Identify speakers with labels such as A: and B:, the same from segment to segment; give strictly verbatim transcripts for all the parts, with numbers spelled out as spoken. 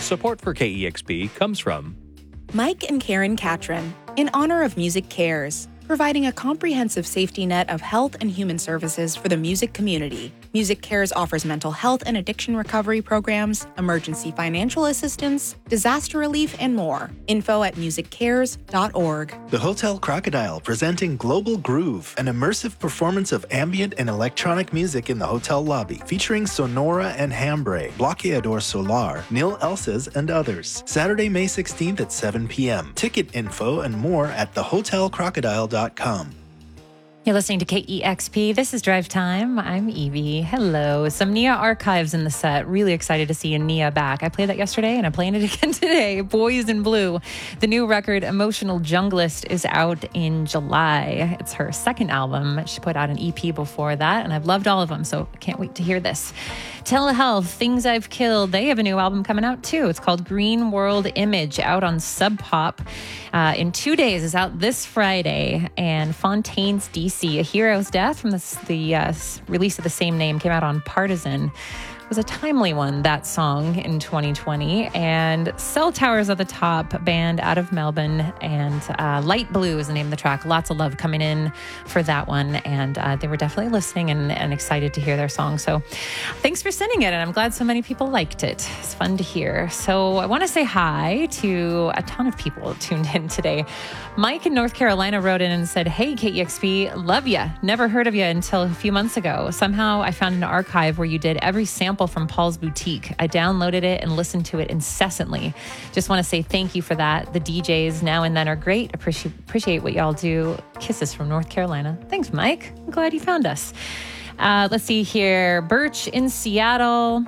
A: Support for K E X P comes from
B: Mike and Karen Catron, in honor of Music Cares, providing a comprehensive safety net of health and human services for the music community. Music Cares offers mental health and addiction recovery programs, emergency financial assistance, disaster relief, and more. Info at music cares dot org.
C: The Hotel Crocodile presenting Global Groove, an immersive performance of ambient and electronic music in the hotel lobby, featuring Sonora and Hambre, Bloqueador Solar, Neil Elses, and others. Saturday, May sixteenth at seven p.m. Ticket info and more at the hotel crocodile dot com.
D: You're listening to K E X P. This is Drive Time. I'm Evie. Hello. Some Nia archives in the set. Really excited to see Nia back. I played that yesterday and I'm playing it again today. Boys in Blue. The new record, Emotional Junglist, is out in July. It's her second album. She put out an E P before that, and I've loved all of them, so I can't wait to hear this. Telehealth, Things I've Killed. They have a new album coming out too. It's called Green World Image, out on Sub Pop. Uh, in two days, is out this Friday. And Fontaine's D C, A Hero's Death, from the, the uh, release of the same name, came out on Partisan. It was a timely one, that song, in twenty twenty. And Cell Towers at the Top, band out of Melbourne, and uh, Light Blue is the name of the track. Lots of love coming in for that one, and uh, they were definitely listening and, and excited to hear their song. So thanks for sending it, and I'm glad so many people liked it. It's fun to hear. So I want to say hi to a ton of people tuned in today. Mike in North Carolina wrote in and said, "Hey, K E X P, love ya. Never heard of you until a few months ago. Somehow I found an archive where you did every sample from Paul's Boutique. I downloaded it and listened to it incessantly. Just want to say thank you for that. The D Js now and then are great. Appreciate appreciate what y'all do. Kisses from North Carolina." Thanks, Mike. I'm glad you found us. Uh, let's see here. Birch in Seattle.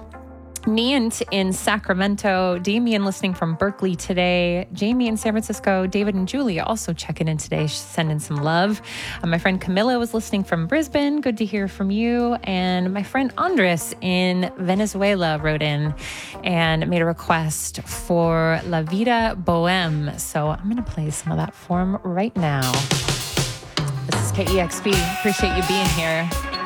D: Niant in Sacramento, Damien listening from Berkeley today, Jamie in San Francisco, David and Julia also checking in today, sending some love. Uh, my friend Camilla was listening from Brisbane. Good to hear from you. And my friend Andres in Venezuela wrote in and made a request for La Vida Boheme. So I'm going to play some of that for him right now. This is K E X P. Appreciate you being here.